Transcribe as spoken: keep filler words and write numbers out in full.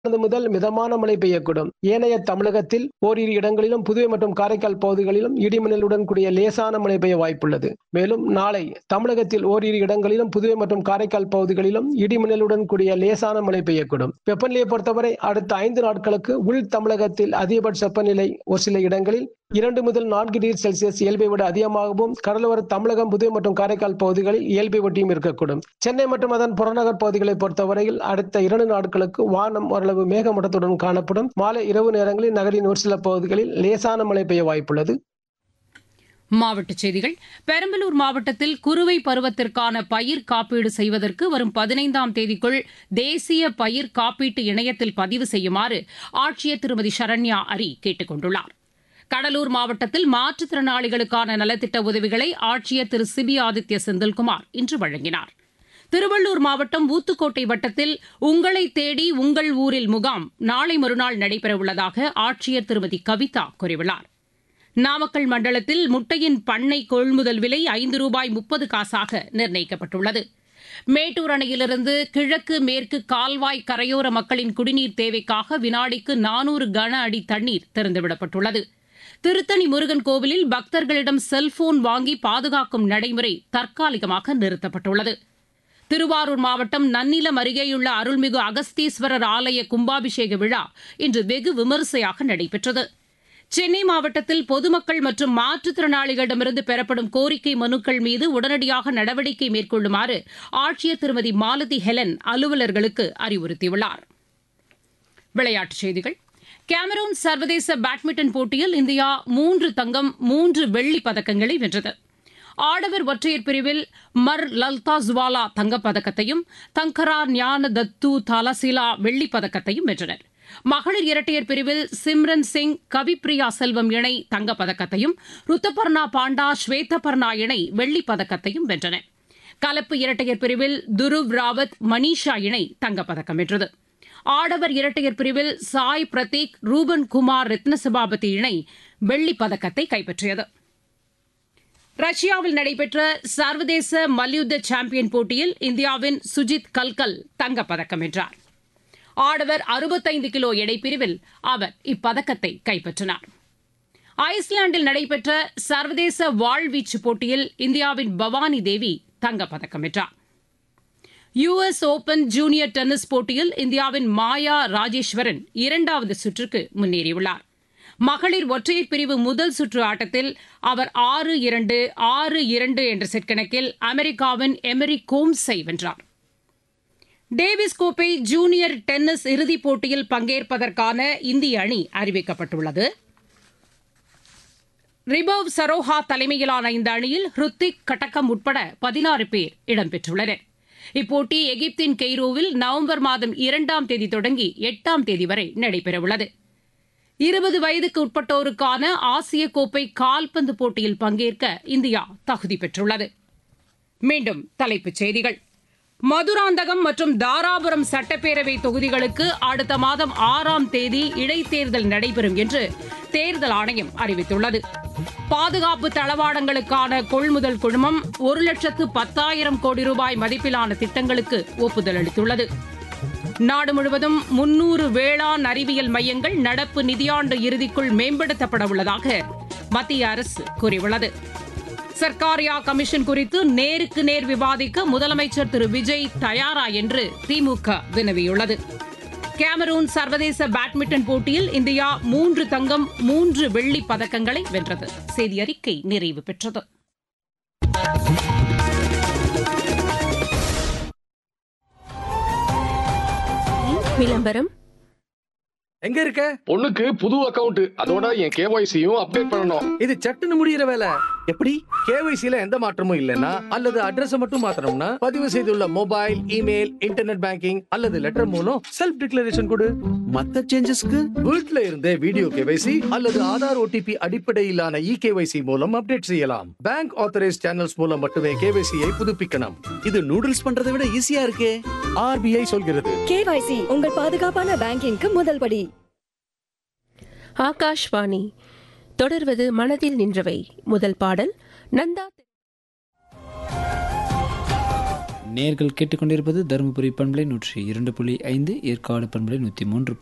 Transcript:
முதல் மிதமான மழை பெய்யக்கூடும். ஏனைய தமிழகத்தில் ஓரிரு இடங்களிலும் புதுவை மற்றும் காரைக்கால் பகுதிகளிலும் இடிமின்னலுடன் கூடிய லேசான மழை பெய்ய வாய்ப்புள்ளது. மேலும் நாளை தமிழகத்தில் ஓரிரு இடங்களிலும் புதுவை மற்றும் காரைக்கால் பகுதிகளிலும் இடிமின்னலுடன் கூடிய லேசான மழை பெய்யக்கூடும். வெப்பநிலையை பொறுத்தவரை அடுத்த ஐந்து நாட்களுக்கு உள் தமிழகத்தில் அதிகபட்ச வெப்பநிலை ஒரு சில இடங்களில் இரண்டு முதல் நான்கு டிகிரி செல்சியஸ் இயல்பை விட அதிகமாகவும், கடலோர தமிழகம், புதுவை மற்றும் காரைக்கால் பகுதிகளில் இயல்பை ஒட்டியும் இருக்கக்கூடும். சென்னை மற்றும் அதன் புறநகர் பகுதிகளை பொறுத்தவரையில் அடுத்த இரண்டு நாட்களுக்கு வானம் ஓரளவு மேகமூட்டத்துடன் காணப்படும். மாலை இரவு நேரங்களில் நகரின் ஒரு சில பகுதிகளில் லேசான மழை பெய்ய வாய்ப்புள்ளது. மாவட்டச் செய்திகள். பெரம்பலூர் மாவட்டத்தில் குறுவை பருவத்திற்கான பயிர் காப்பீடு செய்வதற்கு வரும் பதினைந்தாம் தேதிக்குள் தேசிய பயிர் காப்பீட்டு இணையத்தில் பதிவு செய்யுமாறு ஆட்சியர் திருமதி சரண்யா அரி கேட்டுக் கொண்டுள்ளார். கடலூர் மாவட்டத்தில் மாற்றுத்திறனாளிகளுக்கான நலத்திட்ட உதவிகளை ஆட்சியர் திரு சிபி ஆதித்ய செந்தில்குமார் இன்று வழங்கினார். திருவள்ளூர் மாவட்டம் ஊத்துக்கோட்டை வட்டத்தில் உங்களை தேடி உங்கள் ஊரில் முகாம் நாளை மறுநாள் நடைபெறவுள்ளதாக ஆட்சியர் திருமதி கவிதா கூறியுள்ளார். நாமக்கல் மண்டலத்தில் முட்டையின் பண்ணை கொள்முதல் விலை ஐந்து ரூபாய் முப்பது காசாக நிர்ணயிக்கப்பட்டுள்ளது. மேட்டூர் அணையிலிருந்து கிழக்கு மேற்கு கால்வாய் கரையோர மக்களின் குடிநீர் தேவைக்காக வினாடிக்கு நானூறு கன அடி தண்ணீர் திறந்துவிடப்பட்டுள்ளது. திருத்தணி முருகன் கோவிலில் பக்தர்களிடம் செல்போன் வாங்கி பாதுகாக்கும் நடைமுறை தற்காலிகமாக நிறுத்தப்பட்டுள்ளது. திருவாரூர் மாவட்டம் நன்னிலம் அருகேயுள்ள அருள்மிகு அகஸ்தீஸ்வரர் ஆலய கும்பாபிஷேக விழா இன்று வெகு விமரிசையாக நடைபெற்றது. சென்னை மாவட்டத்தில் பொதுமக்கள் மற்றும் மாற்றுத்திறனாளிகளிடமிருந்து பெறப்படும் கோரிக்கை மனுக்கள் மீது உடனடியாக நடவடிக்கை மேற்கொள்ளுமாறு ஆட்சியர் திருமதி மாலதி ஹெலன் அலுவலர்களுக்கு அறிவுறுத்தியுள்ளார். விளையாட்டுச் செய்திகள். கேமரூன் சர்வதேச பேட்மிண்டன் போட்டியில் இந்தியா மூன்று தங்கம் மூன்று வெள்ளிப் பதக்கங்களை வென்றது. ஆடவர் ஒற்றையர் பிரிவில் மர் லல்தாஸ்வாலா தங்கப்பதக்கத்தையும் தங்கரா ஞான தத்து தாலசிலா வெள்ளிப் பதக்கத்தையும் வென்றனர். மகளிர் இரட்டையர் பிரிவில் சிம்ரன் சிங் கவிப்ரியா செல்வம் இணை தங்கப்பதக்கத்தையும், ருத்தபர்ணா பாண்டா ஸ்வேதபர்ணா இணை வெள்ளிப் பதக்கத்தையும் வென்றன. கலப்பு இரட்டையர் பிரிவில் துருவ் ராவத் மனிஷா இணை தங்கப்பதக்கம் வென்றது. ஆடவர் இரட்டையர் பிரிவில் சாய் பிரதீக் ரூபன் குமார் ரத்னசபாபதி இணை வெள்ளிப் பதக்கத்தை கைப்பற்றியது. ரஷ்யாவில் நடைபெற்ற சர்வதேச மல்யுத்த சாம்பியன் போட்டியில் இந்தியாவின் சுஜித் கல்கல் தங்கப்பதக்கம் வென்றார். ஆடவர் அறுபத்தைந்து கிலோ எடைப்பிரிவில் அவர் இப்பதக்கத்தை கைப்பற்றினார். ஐஸ்லாந்தில் நடைபெற்ற சர்வதேச வாழ்வீச்சு போட்டியில் இந்தியாவின் பவானி தேவி தங்கப்பதக்கம் வென்றார். யுஎஸ் ஓபன் ஜூனியர் டென்னிஸ் போட்டியில் இந்தியாவின் மாயா ராஜேஸ்வரன் இரண்டாவது சுற்றுக்கு முன்னேறியுள்ளார். மகளிர் ஒற்றையர் பிரிவு முதல் சுற்று ஆட்டத்தில் அவர் ஆறு இரண்டு ஆறு இரண்டு என்ற செட் கணக்கில் அமெரிக்காவின் எமரி கோம்ஸை வென்றார். டேவிஸ் கோப்பை ஜூனியர் டென்னிஸ் இறுதிப் போட்டியில் பங்கேற்பதற்கான இந்திய அணி அறிவிக்கப்பட்டுள்ளது. ரிபவ் சரோஹா தலைமையிலான இந்த அணியில் ஹிருத்திக் கட்டகம் உட்பட பதினாறு பேர் இடம்பெற்றுள்ளனர். இப்போட்டி எகிப்தின் கெய்ரோவில் நவம்பர் மாதம் இரண்டாம் தேதி தொடங்கி எட்டாம் தேதி வரை நடைபெறவுள்ளது. இருபது வயதுக்கு உட்பட்டோருக்கான ஆசிய கோப்பை கால்பந்து போட்டியில் பங்கேற்க இந்தியா தகுதி பெற்றுள்ளது. மீண்டும் தலைப்புச் செய்திகள். மதுராந்தகம் மற்றும் தாராபுரம் சட்டப்பேரவை தொகுதிகளுக்கு அடுத்த மாதம் ஆறாம் தேதி இடைத்தேர்தல் நடைபெறும் என்று தேர்தல் ஆணையம் அறிவித்துள்ளது. பாதுகாப்பு தளவாடங்களுக்கான கொள்முதல் குழுமம் ஒரு லட்சத்து பத்தாயிரம் கோடி ரூபாய் மதிப்பிலான திட்டங்களுக்கு ஒப்புதல் அளித்துள்ளது. நாடு முழுவதும் முன்னூறு வேளாண் அறிவியல் மையங்கள் நடப்பு நிதியாண்டு இறுதிக்குள் மேம்படுத்தப்பட உள்ளதாக மத்திய அரசு கூறியுள்ளது. சர்க்காரியா கமிஷன் குறித்து நேருக்கு நேர் விவாதிக்க முதலமைச்சர் திரு விஜய் தயாரா என்று திமுக வினவியுள்ளது. கேமரூன் சர்வதேச பேட்மிண்டன் போட்டியில் இந்தியா மூன்று தங்கம் மூன்று வெள்ளிப் பதக்கங்களை வென்றது. செய்தி அறிக்கை நிறைவு பெற்றது. விளம்பரம் எங்க இருக்க? பொண்ணுக்கு புது அக்கவுண்ட், அதோட என் கேஒய்சியும் அப்டேட் பண்ணனும். இது சட்டுன்னு முடியற வேலை. எப்படி? கேஒய்சில எந்த மாற்றமும் இல்லனா அல்லது அட்ரஸ் மட்டும் மாத்தணும்னா பதிவு செய்துள்ள மொபைல், இமெயில், இன்டர்நெட் பேங்கிங் அல்லது லெட்டர் மூலம் செல்ஃப் டிக்ளரேஷன் கொடு. மத்த சேஞ்சஸ்க்கு வீட்ல இருந்தே வீடியோ கேஒய்சி அல்லது ஆதார் ஓடிபி அடிப்படையிலான இ கேஒய்சி மூலம் அப்டேட் செய்யலாம். பேங்க் ஆத்தரைஸ் சேனல்ஸ் மூலம் மட்டுமே கேஒய்சியை புதுப்பிக்கணும். இது நூடுல்ஸ் பண்றதை விட ஈஸியா இருக்கே. ஆர்பிஐ சொல்கிறது. கேஒய்சி உங்கள் பாதுகாப்பான பேங்கிங்க்கு முதல் படி. ஆகாஷ்வாணி. தொடர்வது மனதில் நின்றவை. முதல் பாடல் நந்தா. நேர்கள் கேட்டுக்கொண்டிருப்பது தருமபுரி பண்பலை நூற்றி இரண்டு புள்ளி ஐந்து, ஏற்காடு பண்பலை நூற்றி மூன்று